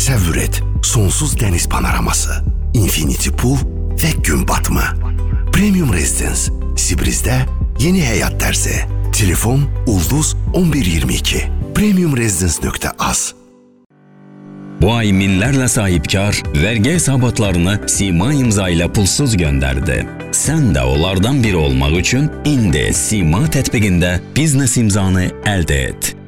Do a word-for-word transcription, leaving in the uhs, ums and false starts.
Təsəvvür et, sonsuz dəniz panoraması, infinity pool və gün batımı. Premium Residence, Sibriz'də yeni həyat dərsi. Telefon Ulduz on bir iyirmi iki. premium residence nokta az. Bu ay minlərlə sahibkar vergi hesabatlarını Sima imza ilə pulsuz gönderdi. Sen de onlardan biri olmak için indi Sima tətbiqində biznes imzanı əldə et.